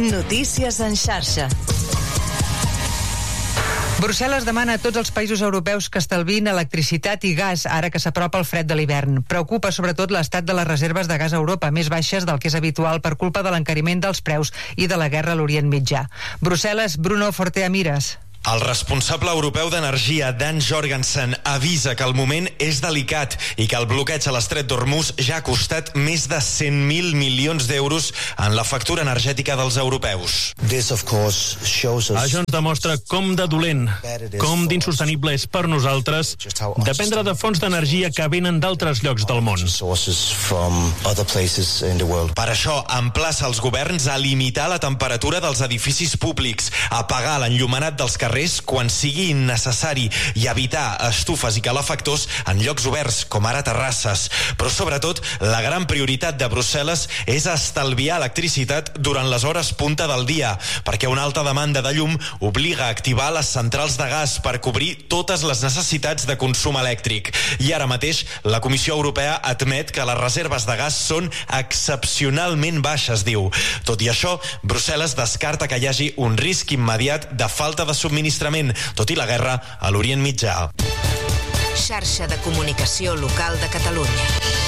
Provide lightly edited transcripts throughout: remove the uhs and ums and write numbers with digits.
Notícies en xarxa. Brussel·les demana a tots els països europeus que estalviïn electricitat i gas ara que s'apropa el fred de l'hivern. Preocupa sobretot l'estat de les reserves de gas a Europa, més baixes del que és habitual per culpa de l'encariment dels preus i de la guerra a l'Orient Mitjà. Brussel·les, Bruno Fortea Mires. El responsable europeu d'energia, Dan Jorgensen, avisa que el moment és delicat i que el bloqueig a l'estret d'Hormuz ja ha costat més de 100.000 milions d'euros en la factura energètica dels europeus. Això ens demostra com de dolent, com d'insostenible és per nosaltres dependre de fonts d'energia que venen d'altres llocs del món. Per això, emplaça els governs a limitar la temperatura dels edificis públics, a apagar l'enllumenat dels carrers quan sigui innecessari i evitar estufes i calefactors en llocs oberts, com ara terrasses. Però sobretot, la gran prioritat de Brussel·les és estalviar electricitat durant les hores punta del dia, perquè una alta demanda de llum obliga a activar les centrals de gas per cobrir totes les necessitats de consum elèctric. I ara mateix, la Comissió Europea admet que les reserves de gas són excepcionalment baixes, diu. Tot i això, Brussel·les descarta que hi hagi un risc immediat de falta de subministrament, tot i la guerra a l'Orient Mitjà. Xarxa de comunicació local de Catalunya.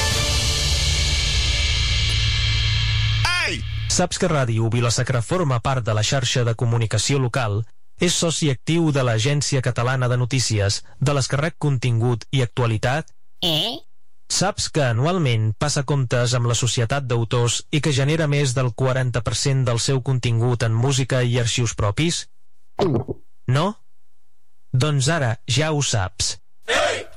Saps que Ràdio Vila-sacra forma part de la xarxa de comunicació local? És soci actiu de l'Agència Catalana de Notícies, de les que rep contingut i actualitat? Saps que anualment passa comptes amb la Societat d'Autors i que genera més del 40% del seu contingut en música i arxius propis? No? Doncs ara ja ho saps.